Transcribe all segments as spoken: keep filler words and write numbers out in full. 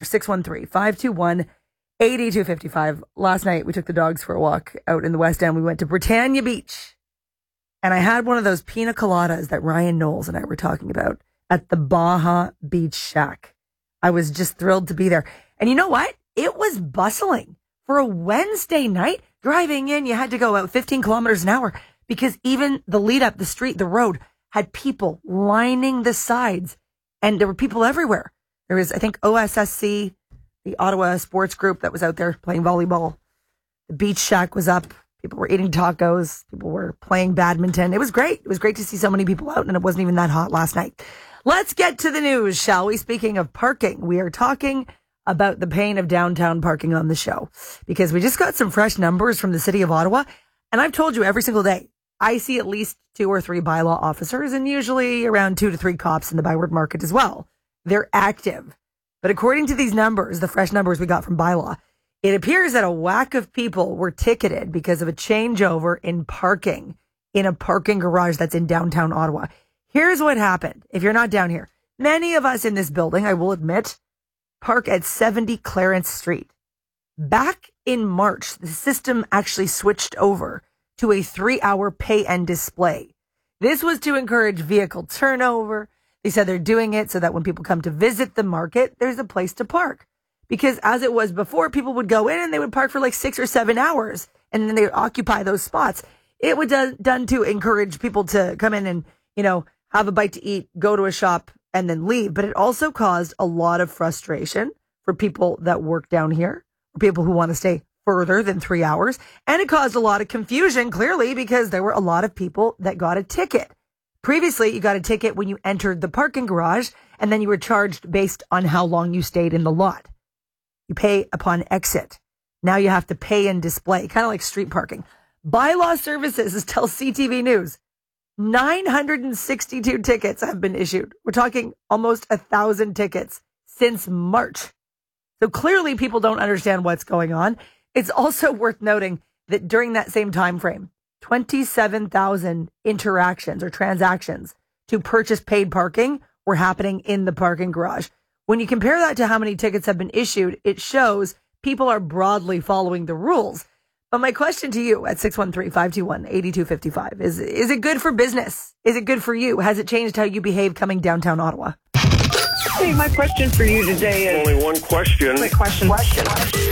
six one three, five two one, eight two five five. Last night, we took the dogs for a walk out in the West End. We went to Britannia Beach. And I had one of those pina coladas that Ryan Knowles and I were talking about at the Baja Beach Shack. I was just thrilled to be there. And you know what? It was bustling. For a Wednesday night, driving in, you had to go about fifteen kilometers an hour because even the lead up, the street, the road had people lining the sides. And there were people everywhere. There was, I think, O S S C, the Ottawa Sports Group that was out there playing volleyball. The Beach Shack was up. People were eating tacos. People were playing badminton. It was great. It was great to see so many people out, and it wasn't even that hot last night. Let's get to the news, shall we? Speaking of parking, we are talking about the pain of downtown parking on the show because we just got some fresh numbers from the city of Ottawa. And I've told you every single day, I see at least two or three bylaw officers and usually around two to three cops in the Byward Market as well. They're active. But according to these numbers, the fresh numbers we got from bylaw, it appears that a whack of people were ticketed because of a changeover in parking in a parking garage that's in downtown Ottawa. Here's what happened. If you're not down here, many of us in this building, I will admit, park at seventy Clarence Street. Back in March, the system actually switched over to a three-hour pay and display. This was to encourage vehicle turnover. They said they're doing it so that when people come to visit the market, there's a place to park. Because as it was before, people would go in and they would park for like six or seven hours and then they would occupy those spots. It was done, done to encourage people to come in and, you know, have a bite to eat, go to a shop and then leave. But it also caused a lot of frustration for people that work down here, or people who want to stay further than three hours. And it caused a lot of confusion, clearly, because there were a lot of people that got a ticket. Previously, you got a ticket when you entered the parking garage and then you were charged based on how long you stayed in the lot. You pay upon exit. Now you have to pay and display, kind of like street parking. Bylaw Services tells C T V News nine hundred sixty-two tickets have been issued. We're talking almost a thousand tickets since March. So clearly people don't understand what's going on. It's also worth noting that during that same time frame, twenty-seven thousand interactions or transactions to purchase paid parking were happening in the parking garage. When you compare that to how many tickets have been issued, it shows people are broadly following the rules. But my question to you at six one three, five two one, eight two five five is, is it good for business? Is it good for you? Has it changed how you behave coming downtown Ottawa? Hey, my question for you today is... Only one question. Quick question. Question.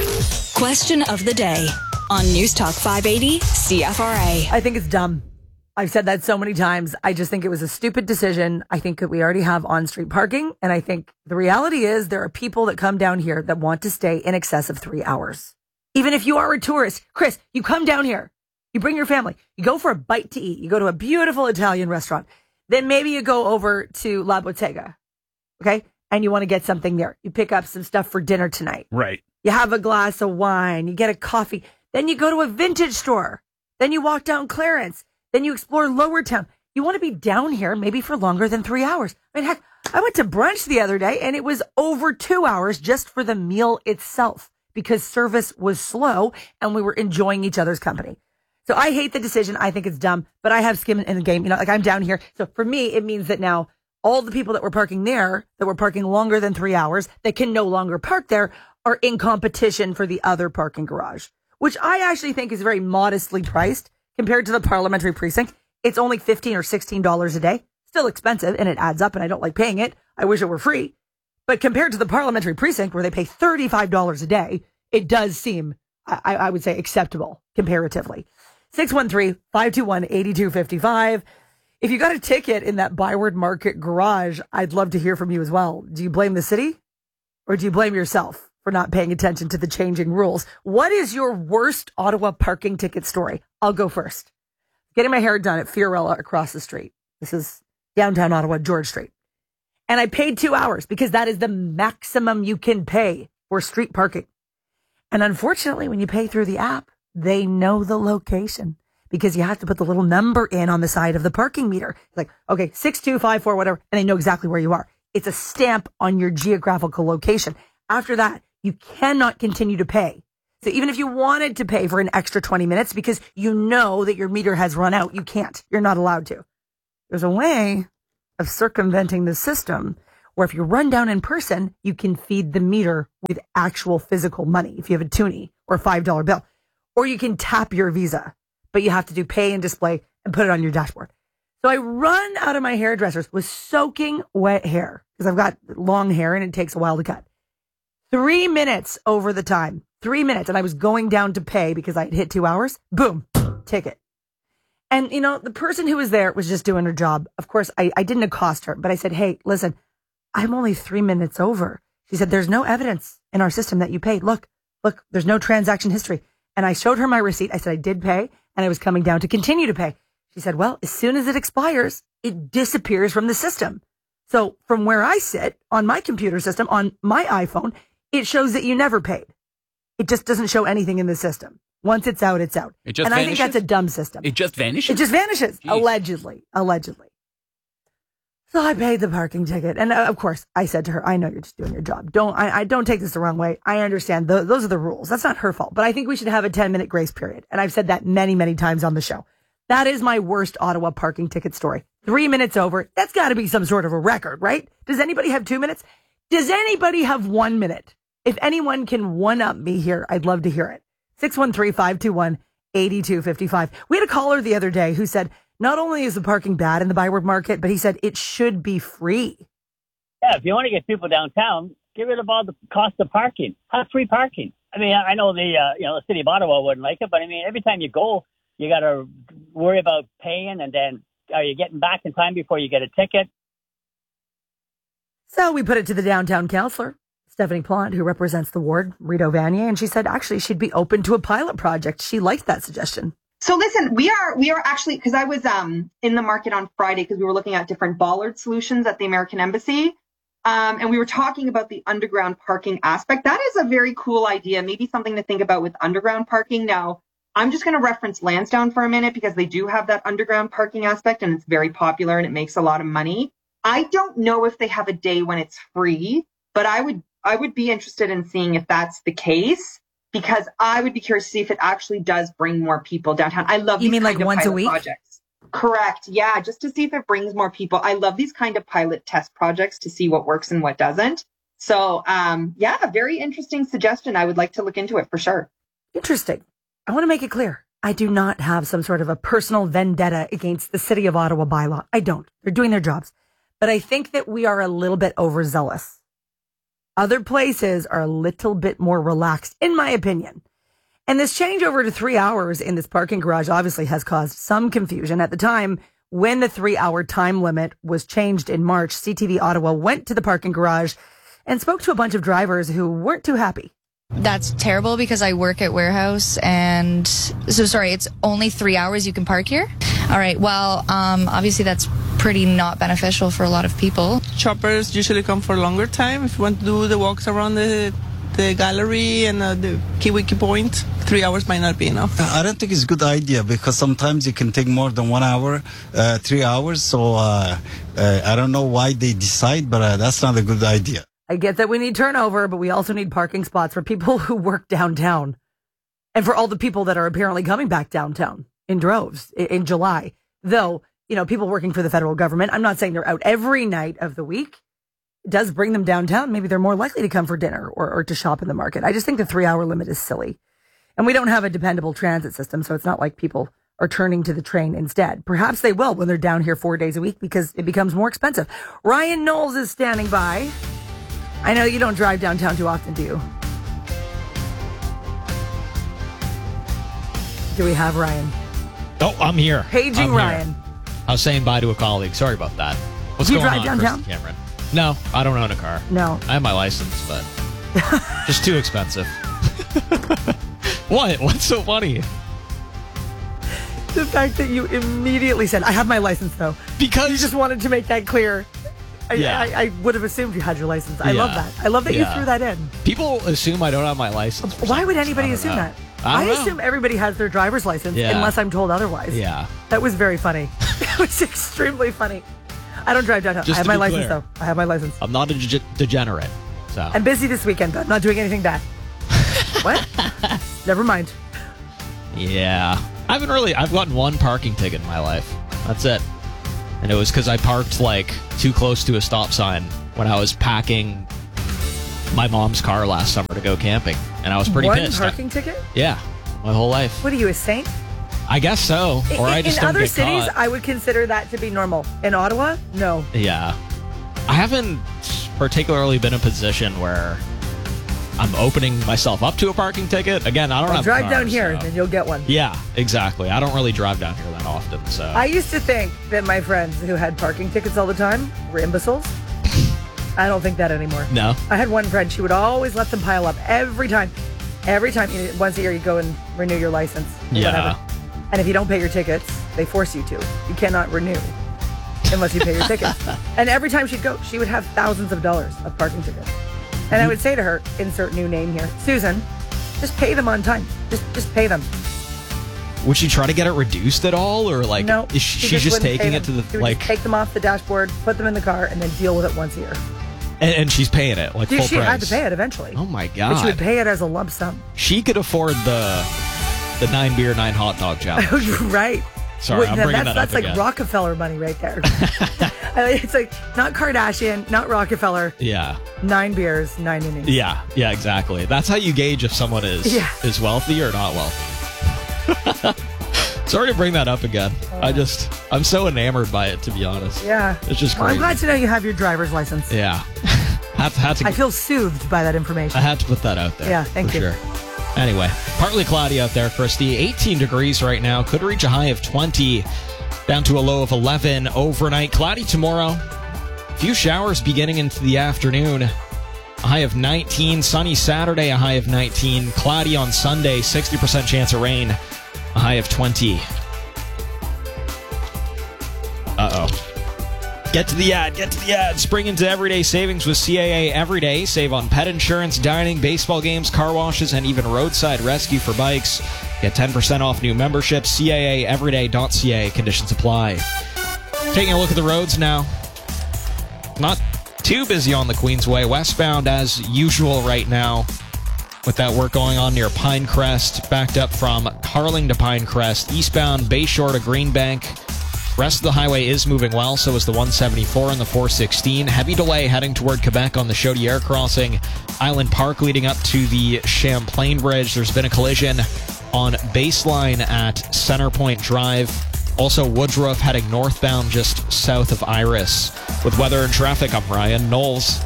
Question of the day on News Talk five eighty C F R A. I think it's dumb. I've said that so many times. I just think it was a stupid decision. I think that we already have on-street parking. And I think the reality is there are people that come down here that want to stay in excess of three hours. Even if you are a tourist, Chris, you come down here, you bring your family, you go for a bite to eat, you go to a beautiful Italian restaurant. Then maybe you go over to La Bottega, okay? And you want to get something there. You pick up some stuff for dinner tonight. Right. You have a glass of wine, you get a coffee. Then you go to a vintage store. Then you walk down Clarence. Then you explore Lower Town. You want to be down here maybe for longer than three hours. I mean, heck, I went to brunch the other day and it was over two hours just for the meal itself because service was slow and we were enjoying each other's company. So I hate the decision. I think it's dumb, but I have skin in the game. You know, like I'm down here. So for me, it means that now all the people that were parking there, that were parking longer than three hours, that can no longer park there, are in competition for the other parking garage, which I actually think is very modestly priced. Compared to the parliamentary precinct, it's only fifteen or sixteen dollars a day. Still expensive, and it adds up, and I don't like paying it. I wish it were free. But compared to the parliamentary precinct, where they pay thirty-five dollars a day, it does seem, I, I would say, acceptable comparatively. six one three, five two one, eight two five five. If you got a ticket in that Byward Market garage, I'd love to hear from you as well. Do you blame the city? Or do you blame yourself for not paying attention to the changing rules? What is your worst Ottawa parking ticket story? I'll go first. Getting my hair done at Fiorella across the street. This is downtown Ottawa, George Street. And I paid two hours because that is the maximum you can pay for street parking. And unfortunately, when you pay through the app, they know the location because you have to put the little number in on the side of the parking meter. It's like, okay, six two five four, whatever. And they know exactly where you are. It's a stamp on your geographical location. After that, you cannot continue to pay. So even if you wanted to pay for an extra twenty minutes because you know that your meter has run out, you can't. You're not allowed to. There's a way of circumventing the system Or if you run down in person, you can feed the meter with actual physical money if you have a toonie or a five dollar bill. Or you can tap your Visa, but you have to do pay and display and put it on your dashboard. So I run out of my hairdressers with soaking wet hair because I've got long hair and it takes a while to cut. Three minutes over the time. Three minutes. And I was going down to pay because I had hit two hours. Boom. Ticket. And, you know, the person who was there was just doing her job. Of course, I, I didn't accost her, but I said, hey, listen, I'm only three minutes over. She said, there's no evidence in our system that you paid. Look, look, there's no transaction history. And I showed her my receipt. I said, I did pay and I was coming down to continue to pay. She said, well, as soon as it expires, it disappears from the system. So from where I sit on my computer system, on my iPhone, it shows that you never paid. It just doesn't show anything in the system. Once it's out, it's out. It just and vanishes? I think that's a dumb system. It just vanishes? It just vanishes. Jeez. Allegedly. Allegedly. So I paid the parking ticket. And uh, of course, I said to her, I know you're just doing your job. Don't, I, I don't take this the wrong way. I understand. Th- those are the rules. That's not her fault. But I think we should have a ten minute grace period. And I've said that many, many times on the show. That is my worst Ottawa parking ticket story. Three minutes over. That's got to be some sort of a record, right? Does anybody have two minutes? Does anybody have one minute? If anyone can one up me here, I'd love to hear it. six one three, five two one, eight two five five. We had a caller the other day who said, not only is the parking bad in the Byward Market, but he said it should be free. Yeah, if you want to get people downtown, get rid of all the cost of parking. Have free parking. I mean, I know the uh, you know the city of Ottawa wouldn't like it, but I mean, every time you go, you got to worry about paying, and then are you getting back in time before you get a ticket? So we put it to the downtown councillor, Stephanie Plante, who represents the ward, Rito Vanier, and she said actually she'd be open to a pilot project. She liked that suggestion. So listen, we are we are actually, because I was um in the market on Friday because we were looking at different bollard solutions at the American Embassy, um, and we were talking about the underground parking aspect. That is a very cool idea, maybe something to think about with underground parking. Now, I'm just going to reference Lansdowne for a minute because they do have that underground parking aspect and it's very popular and it makes a lot of money. I don't know if they have a day when it's free, but I would I would be interested in seeing if that's the case, because I would be curious to see if it actually does bring more people downtown. I love You these mean kind like of once a pilot week? projects. Correct. Yeah, just to see if it brings more people. I love these kind of pilot test projects to see what works and what doesn't. So, um, yeah, a very interesting suggestion. I would like to look into it for sure. Interesting. I want to make it clear. I do not have some sort of a personal vendetta against the City of Ottawa bylaw. I don't. They're doing their jobs. But I think that we are a little bit overzealous. Other places are a little bit more relaxed, in my opinion. And this changeover to three hours in this parking garage obviously has caused some confusion. At the time, when the three-hour time limit was changed in March, C T V Ottawa went to the parking garage and spoke to a bunch of drivers who weren't too happy. That's terrible because I work at warehouse, and so sorry, it's only three hours you can park here. All right. Well, um, obviously that's pretty not beneficial for a lot of people. Shoppers usually come for a longer time. If you want to do the walks around the the gallery and uh, the Kiwiki Point, three hours might not be enough. I don't think it's a good idea because sometimes it can take more than one hour, uh, three hours. So uh, uh, I don't know why they decide, but uh, that's not a good idea. I get that we need turnover, but we also need parking spots for people who work downtown and for all the people that are apparently coming back downtown in droves in, in July. Though, you know, people working for the federal government, I'm not saying they're out every night of the week. It does bring them downtown. Maybe they're more likely to come for dinner or, or to shop in the market. I just think the three hour limit is silly. And we don't have a dependable transit system, so it's not like people are turning to the train instead. Perhaps they will when they're down here four days a week because it becomes more expensive. Ryan Knowles is standing by. I know you don't drive downtown too often, do you? Do we have Ryan? Oh, I'm here. Paging I'm Ryan. Here. I was saying bye to a colleague. Sorry about that. What's Do you going drive on, downtown? Kristen Cameron? No, I don't own a car. No. I have my license, but just too expensive. What? What's so funny? The fact that you immediately said, I have my license, though. Because you just wanted to make that clear. I, Yeah. I, I would have assumed you had your license. I Yeah. love that. I love that Yeah. you threw that in. People assume I don't have my license. for Why some would reason. anybody I don't assume know. that? I don't know. assume everybody has their driver's license Yeah. unless I'm told otherwise. Yeah. That was very funny. It was extremely funny. I don't drive downtown. Just I have to my be license, clear. though. I have my license. I'm not a de- degenerate. So I'm busy this weekend, but I'm not doing anything bad. What? Never mind. yeah, I haven't really. I've gotten one parking ticket in my life. That's it. And it was because I parked like too close to a stop sign when I was packing my mom's car last summer to go camping. And I was pretty One pissed. parking ticket? Yeah, my whole life. What are you, a saint? I guess so. Or in, I just in don't other get cities, caught. I would consider that to be normal. In Ottawa, no. Yeah. I haven't particularly been in a position where I'm opening myself up to a parking ticket. Again, I don't Well, have drive cars, down here, so- then you'll get one. Yeah, exactly. I don't really drive down here that often, so. I used to think that my friends who had parking tickets all the time were imbeciles. I don't think that anymore. No? I had one friend, she would always let them pile up every time. Every time, you, once a year, you go and renew your license. Or Yeah. whatever. And if you don't pay your tickets, they force you to. You cannot renew unless you pay your tickets. And every time she'd go, she would have thousands of dollars of parking tickets. And I would say to her, insert new name here, Susan, just pay them on time. Just just pay them. Would she try to get it reduced at all? Or like, No, is she, she she's just wouldn't pay taking it to them. the, She would like, just take them off the dashboard, put them in the car, and then deal with it once a year. and, and she's paying it, like She, full she price. had to pay it eventually. Oh my But God. she would pay it as a lump sum. She could afford the the nine beer, nine hot dog challenge. Right. Sorry, Well, I'm now bringing that's, that That's up like again. Rockefeller money right there. It's like not Kardashian, not Rockefeller. Yeah. Nine beers, nine innings. Yeah, yeah, exactly. That's how you gauge if someone is Yeah. is wealthy or not wealthy. Sorry to bring that up again. I just, I'm so enamored by it, to be honest. Yeah. It's just Well, I'm crazy. glad to know you have your driver's license. Yeah. had, had to, I feel soothed by that information. I had to put that out there. Yeah, thank for you. Sure. Anyway, partly cloudy out there, Christy. eighteen degrees right now. Could reach a high of twenty, down to a low of eleven overnight. Cloudy tomorrow. Few showers beginning into the afternoon. A high of nineteen. Sunny Saturday, a high of nineteen. Cloudy on Sunday, sixty percent chance of rain. A high of twenty. Uh-oh. Get to the ad, get to the ad. Spring into everyday savings with C A A Everyday. Save on pet insurance, dining, baseball games, car washes, and even roadside rescue for bikes. Get ten percent off new memberships. C A A everyday dot C A. Conditions apply. Taking a look at the roads now. Not too busy on the Queensway. Westbound as usual right now, with that work going on near Pinecrest. Backed up from Harling to Pinecrest. Eastbound Bayshore to Greenbank. Rest of the highway is moving well, so is the one seventy-four and the four sixteen. Heavy delay heading toward Quebec on the Chaudière crossing. Island Park leading up to the Champlain Bridge. There's been a collision on Baseline at Centerpoint Drive. Also Woodruff heading northbound just south of Iris. With weather and traffic, I'm Ryan Knowles.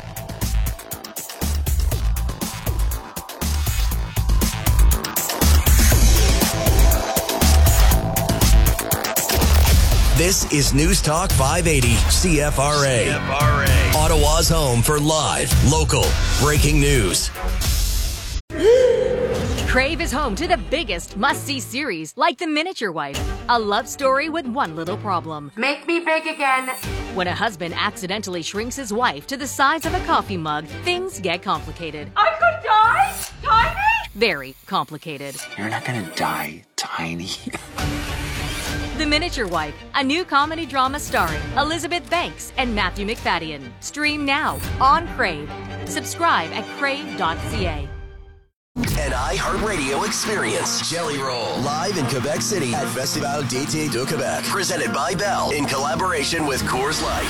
This is News Talk five eighty C F R A. C F R A. Ottawa's home for live, local, breaking news. Crave is home to the biggest must-see series, like The Miniature Wife, a love story with one little problem. Make me big again. When a husband accidentally shrinks his wife to the size of a coffee mug, things get complicated. I could die? Tiny? Very complicated. You're not gonna die tiny. The Miniature Wife, a new comedy drama starring Elizabeth Banks and Matthew McFadden. Stream now on Crave. Subscribe at crave dot c a. An iHeartRadio experience. Jelly Roll. Live in Quebec City at Festival d'Été de Québec. Presented by Bell in collaboration with Coors Light.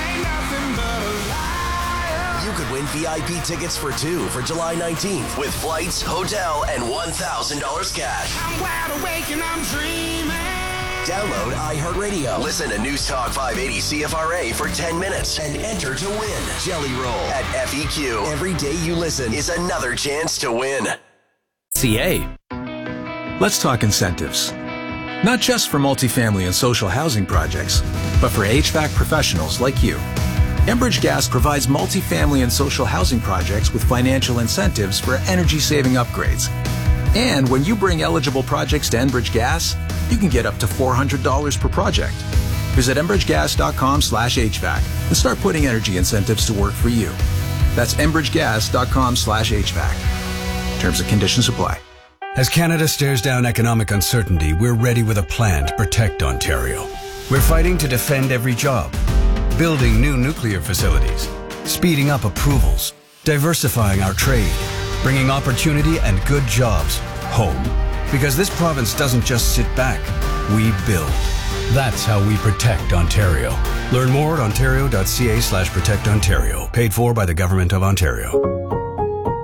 You could win V I P tickets for two for July nineteenth with flights, hotel, and one thousand dollars cash. I'm wide awake and I'm dreaming. Download iHeartRadio. Listen to News Talk five eighty C F R A for ten minutes and enter to win. Jelly Roll at F E Q. Every day you listen is another chance to win. C A. Let's talk incentives. Not just for multifamily and social housing projects, but for H V A C professionals like you. Enbridge Gas provides multifamily and social housing projects with financial incentives for energy-saving upgrades. And when you bring eligible projects to Enbridge Gas, you can get up to four hundred dollars per project. Visit enbridge gas dot com slash H V A C and start putting energy incentives to work for you. That's enbridge gas dot com slash H V A C. Terms and conditions apply. As Canada stares down economic uncertainty, we're ready with a plan to protect Ontario. We're fighting to defend every job, building new nuclear facilities, speeding up approvals, diversifying our trade, bringing opportunity and good jobs home. Because this province doesn't just sit back, we build. That's how we protect Ontario. Learn more at ontario.ca slash protect Ontario. Paid for by the Government of Ontario.